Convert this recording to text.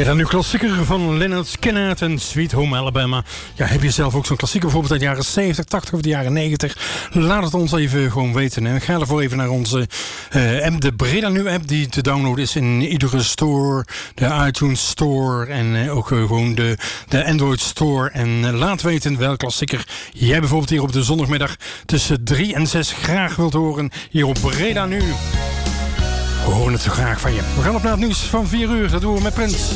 Breda Nu klassieker van Lynyrd Skynyrd en Sweet Home Alabama. Ja, heb je zelf ook zo'n klassieker bijvoorbeeld uit de jaren 70, 80 of de jaren 90? Laat het ons even gewoon weten. Hè. Ga ervoor even naar onze app, de Breda Nu app, die te downloaden is in iedere store, de iTunes Store en ook gewoon de Android Store. En laat weten welke klassieker jij bijvoorbeeld hier op de zondagmiddag tussen 3 en 6 graag wilt horen hier op Breda Nu. We horen het zo graag van je. We gaan op naar het nieuws van 4 uur. Dat doen we met Prins.